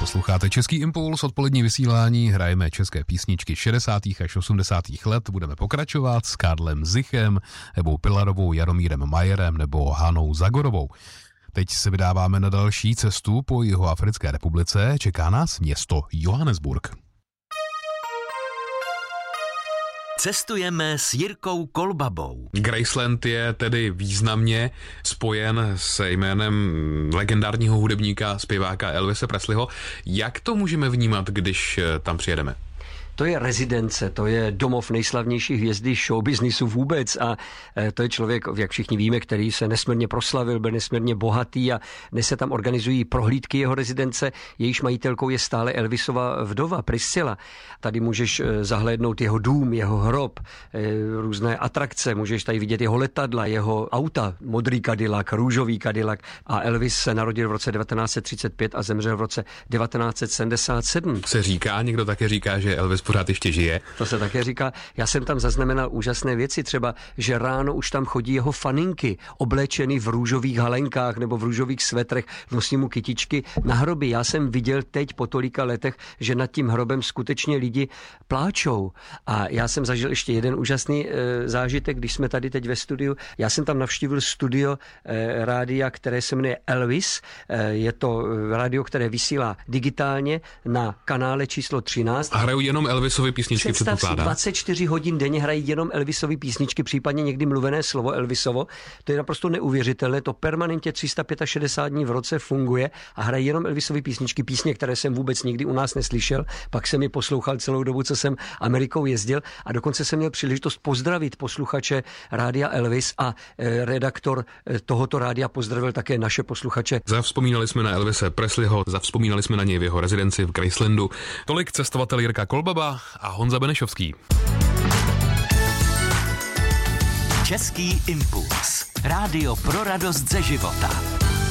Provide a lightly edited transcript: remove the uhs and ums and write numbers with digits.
Posloucháte Český impuls, odpolední vysílání, hrajeme české písničky 60. až 80. let, budeme pokračovat s Karlem Zichem, Evou Pilarovou, Jaromírem Majerem nebo Hanou Zagorovou. Teď se vydáváme na další cestu po Jihoafrické republice, čeká nás město Johannesburg. Cestujeme s Jirkou Kolbabou. Graceland je tedy významně spojen se jménem legendárního hudebníka, zpěváka Elvise Presleyho. Jak to můžeme vnímat, když tam přijedeme? To je rezidence, to je domov nejslavnějších hvězdy showbiznisu vůbec a to je člověk, jak všichni víme, který se nesmírně proslavil, byl nesmírně bohatý a dnes se tam organizují prohlídky jeho rezidence, jejíž majitelkou je stále Elvisova vdova Priscilla. Tady můžeš zahlédnout jeho dům, jeho hrob, různé atrakce, můžeš tady vidět jeho letadla, jeho auta, modrý Cadillac, růžový Cadillac a Elvis se narodil v roce 1935 a zemřel v roce 1977. Se říká, někdo také říká, že Elvis pořád ještě žije. To se také říká. Já jsem tam zaznamenal úžasné věci, třeba, že ráno už tam chodí jeho faninky, oblečený v růžových halenkách nebo v růžových svetrech, nosí mu kytičky na hroby. Já jsem viděl teď po tolika letech, že nad tím hrobem skutečně lidi pláčou. A já jsem zažil ještě jeden úžasný zážitek, když jsme tady teď ve studiu. Já jsem tam navštívil studio rádia, které se jmenuje Elvis. Je to rádio, které vysílá digitálně na kanále číslo 13. A hrajou jenom Elvisovy písničky, předpokládá. 24 hodin denně hrají jenom Elvisovy písničky, případně někdy mluvené slovo Elvisovo. To je naprosto neuvěřitelné, to permanentně 365 dní v roce funguje a hrají jenom Elvisovy písničky, písně, které jsem vůbec nikdy u nás neslyšel. Pak jsem je poslouchal celou dobu, co jsem Amerikou jezdil a dokonce jsem měl příležitost pozdravit posluchače rádia Elvis a redaktor tohoto rádia pozdravil také naše posluchače. Zavzpomínali jsme na Elvise Presleyho, zavzpomínali jsme na něj v jeho rezidenci v Gracelandu. Tolik cestovatel Jirka Kolbaba a Honza Benešovský. Český impuls. Rádio pro radost ze života.